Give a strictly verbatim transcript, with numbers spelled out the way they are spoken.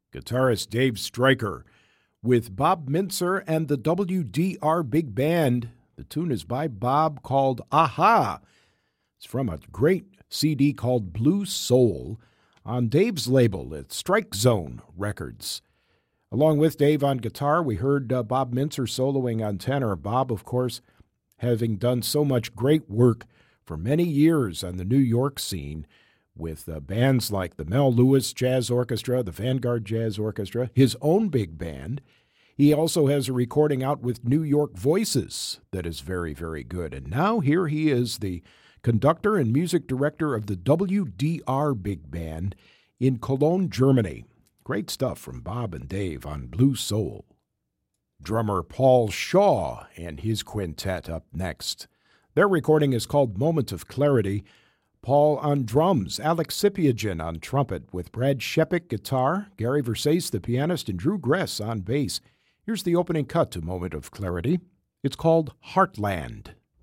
guitarist Dave Stryker with Bob Mintzer and the W D R Big Band. The tune is by Bob, called Aha. It's from a great C D called Blue Soul on Dave's label at Strike Zone Records. Along with Dave on guitar, we heard uh, Bob Mintzer soloing on tenor. Bob, of course, having done so much great work for many years on the New York scene with uh, bands like the Mel Lewis Jazz Orchestra, the Vanguard Jazz Orchestra, his own big band. He also has a recording out with New York Voices that is very, very good. And now here he is, the conductor and music director of the W D R Big Band in Cologne, Germany. Great stuff from Bob and Dave on Blue Soul. Drummer Paul Shaw and his quintet up next. Their recording is called Moment of Clarity. Paul on drums, Alex Sipiagin on trumpet, with Brad Shepik guitar, Gary Versace the pianist, and Drew Gress on bass. Here's the opening cut to Moment of Clarity. It's called Heartland.